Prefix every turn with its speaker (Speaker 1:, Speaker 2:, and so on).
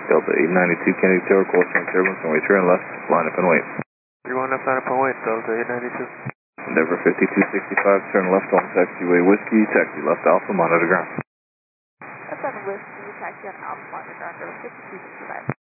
Speaker 1: Delta 892 Kennedy Tower, call change turbulence, runway turn left, line up and wait.
Speaker 2: 31 left, line up and wait, Delta 892.
Speaker 1: Endeavor 5265, turn left on taxiway Whiskey, taxi left Alpha, monitor ground.
Speaker 3: That's 7 Whiskey, taxi on Alpha, monitor ground, 5265.